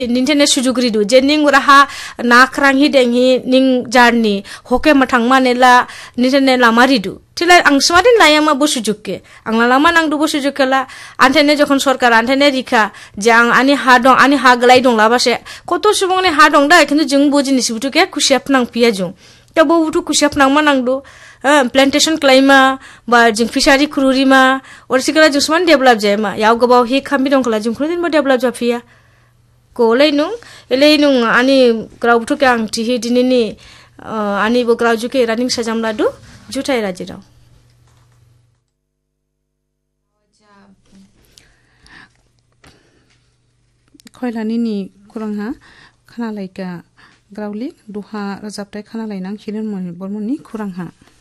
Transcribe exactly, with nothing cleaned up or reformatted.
Nintendo sujugridu jening raha nakrang hi denghi ning jarni hoke matang manela Nintendo lamaridu tila ang swadin layama bo sujukke ang lama nang du bo sujukkela antene jokhon sorkar antene rika jang ani ha dong ani ha glai dong labase koto subongne ha dong da kintu jeng bo jinis butuke kusyap nang piajung ta bo butu kusyap nang manang do plantation klaima ba jeng fishery kururima orsikala jusman develop jema yaw gobaw hi khambi dong kala jung khudin bo develop japia ko leinung eleinung ani grautu ke ang tihi dinini ani bo grauju ke running sajam ladu jutai rajirau khoilani ni kurangha khana laika grauli duha rajaptai khana lainang khiren mon bormoni kurangha